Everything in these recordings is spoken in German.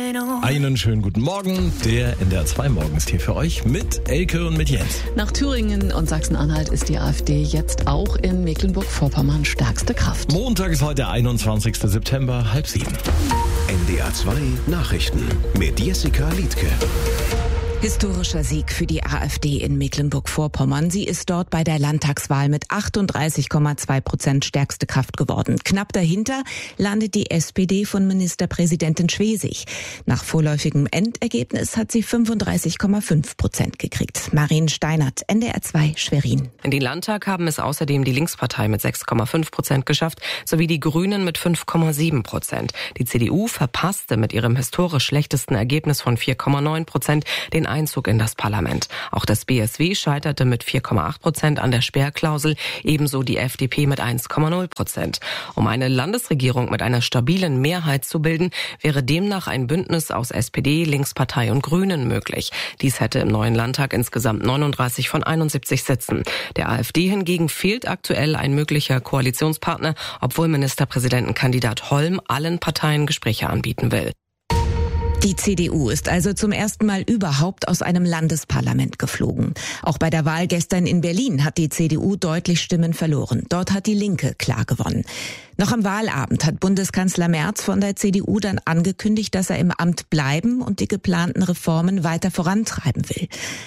Einen schönen guten Morgen. Der NDR 2 Morgen ist hier für euch mit Elke und mit Jens. Nach Thüringen und Sachsen-Anhalt ist die AfD jetzt auch in Mecklenburg-Vorpommern stärkste Kraft. Montag ist heute der 21. September, 6:30. NDR 2 Nachrichten mit Jessica Liedke. Historischer Sieg für die AfD in Mecklenburg-Vorpommern. Sie ist dort bei der Landtagswahl mit 38,2% stärkste Kraft geworden. Knapp dahinter landet die SPD von Ministerpräsidentin Schwesig. Nach vorläufigem Endergebnis hat sie 35,5% gekriegt. Marien Steinert, NDR 2 Schwerin. In den Landtag haben es außerdem die Linkspartei mit 6,5% geschafft, sowie die Grünen mit 5,7%. Die CDU verpasste mit ihrem historisch schlechtesten Ergebnis von 4,9% den Einzug in das Parlament. Auch das BSW scheiterte mit 4,8% an der Sperrklausel, ebenso die FDP mit 1,0%. Um eine Landesregierung mit einer stabilen Mehrheit zu bilden, wäre demnach ein Bündnis aus SPD, Linkspartei und Grünen möglich. Dies hätte im neuen Landtag insgesamt 39 von 71 Sitzen. Der AfD hingegen fehlt aktuell ein möglicher Koalitionspartner, obwohl Ministerpräsidentenkandidat Holm allen Parteien Gespräche anbieten will. Die CDU ist also zum ersten Mal überhaupt aus einem Landesparlament geflogen. Auch bei der Wahl gestern in Berlin hat die CDU deutlich Stimmen verloren. Dort hat die Linke klar gewonnen. Noch am Wahlabend hat Bundeskanzler Merz von der CDU dann angekündigt, dass er im Amt bleiben und die geplanten Reformen weiter vorantreiben will.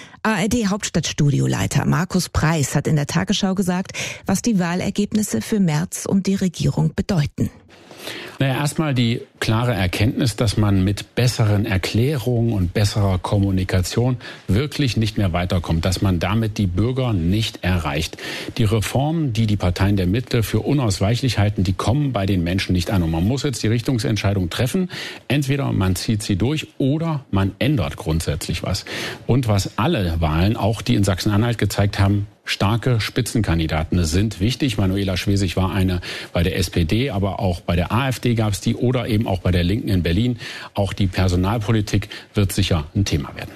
ARD-Hauptstadtstudioleiter Markus Preis hat in der Tagesschau gesagt, was die Wahlergebnisse für Merz und die Regierung bedeuten. Erstmal die klare Erkenntnis, dass man mit besseren Erklärungen und besserer Kommunikation wirklich nicht mehr weiterkommt, dass man damit die Bürger nicht erreicht. Die Reformen, die die Parteien der Mitte für unausweichlich halten, die kommen bei den Menschen nicht an. Und man muss jetzt die Richtungsentscheidung treffen. Entweder man zieht sie durch oder man ändert grundsätzlich was. Und was alle Wahlen, auch die in Sachsen-Anhalt gezeigt haben, starke Spitzenkandidaten sind wichtig. Manuela Schwesig war eine bei der SPD, aber auch bei der AfD gab es die oder eben auch bei der Linken in Berlin. Auch die Personalpolitik wird sicher ein Thema werden.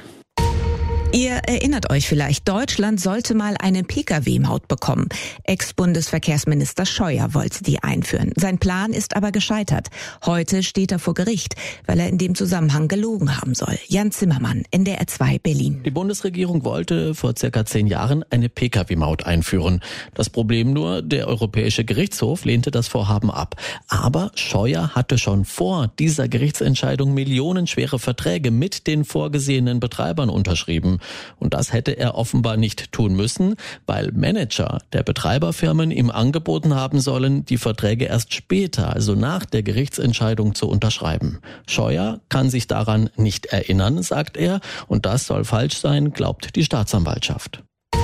Ihr erinnert euch vielleicht, Deutschland sollte mal eine Pkw-Maut bekommen. Ex-Bundesverkehrsminister Scheuer wollte die einführen. Sein Plan ist aber gescheitert. Heute steht er vor Gericht, weil er in dem Zusammenhang gelogen haben soll. Jan Zimmermann, NDR 2 Berlin. Die Bundesregierung wollte vor circa 10 Jahren eine Pkw-Maut einführen. Das Problem nur, der Europäische Gerichtshof lehnte das Vorhaben ab. Aber Scheuer hatte schon vor dieser Gerichtsentscheidung millionenschwere Verträge mit den vorgesehenen Betreibern unterschrieben. Und das hätte er offenbar nicht tun müssen, weil Manager der Betreiberfirmen ihm angeboten haben sollen, die Verträge erst später, also nach der Gerichtsentscheidung, zu unterschreiben. Scheuer kann sich daran nicht erinnern, sagt er, und das soll falsch sein, glaubt die Staatsanwaltschaft.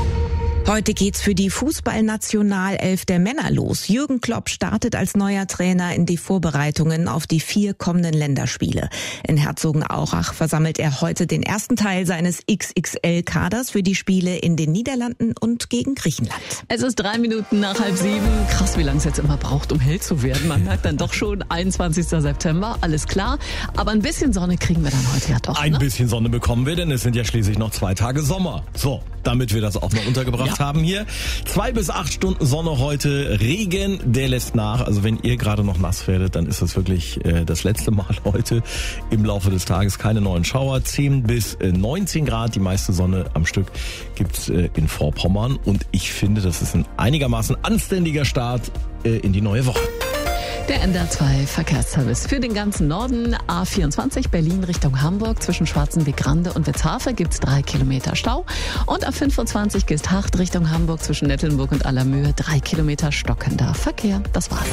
Heute geht's für die Fußballnationalelf der Männer los. Jürgen Klopp startet als neuer Trainer in die Vorbereitungen auf die 4 kommenden Länderspiele. In Herzogenaurach versammelt er heute den ersten Teil seines XXL-Kaders für die Spiele in den Niederlanden und gegen Griechenland. Es ist 3 Minuten nach 6:30. Krass, wie lange es jetzt immer braucht, um hell zu werden. Man merkt dann doch schon, 21. September, alles klar. Aber ein bisschen Sonne kriegen wir dann heute ja doch. Ein bisschen Sonne bekommen wir, denn es sind ja schließlich noch 2 Tage Sommer. So, damit wir das auch noch untergebracht haben hier. 2 bis 8 Stunden Sonne heute. Regen, der lässt nach. Also wenn ihr gerade noch nass werdet, dann ist das wirklich das letzte Mal heute im Laufe des Tages. Keine neuen Schauer. 10 bis 19 Grad. Die meiste Sonne am Stück gibt's in Vorpommern. Und ich finde, das ist ein einigermaßen anständiger Start in die neue Woche. Der NDR 2 Verkehrsservice für den ganzen Norden. A24 Berlin Richtung Hamburg zwischen Schwarzenbeck-Rande und Witzhafe gibt's 3 Kilometer Stau. Und A25 Geesthacht Richtung Hamburg zwischen Nettelnburg und Allermöhe 3 Kilometer stockender Verkehr. Das war's.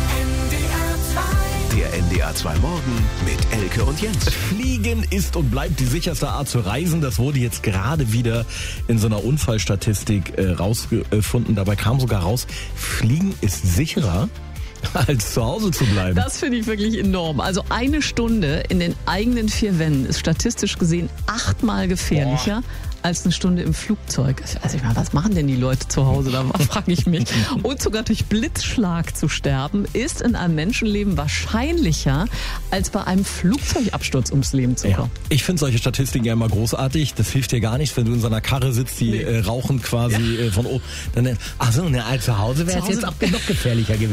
Der NDR 2 Morgen mit Elke und Jens. Fliegen ist und bleibt die sicherste Art zu reisen. Das wurde jetzt gerade wieder in so einer Unfallstatistik rausgefunden. Dabei kam sogar raus, Fliegen ist sicherer als zu Hause zu bleiben. Das finde ich wirklich enorm. Also 1 Stunde in den eigenen 4 Wänden ist statistisch gesehen 8-mal gefährlicher als 1 Stunde im Flugzeug. Also ich meine, was machen denn die Leute zu Hause? Da frage ich mich. Und sogar durch Blitzschlag zu sterben, ist in einem Menschenleben wahrscheinlicher, als bei einem Flugzeugabsturz ums Leben zu kommen. Ja. Ich finde solche Statistiken ja immer großartig. Das hilft dir gar nicht, wenn du in so einer Karre sitzt, die rauchen quasi von oben. Dann, ach so, zu Hause wäre es jetzt auch noch gefährlicher gewesen.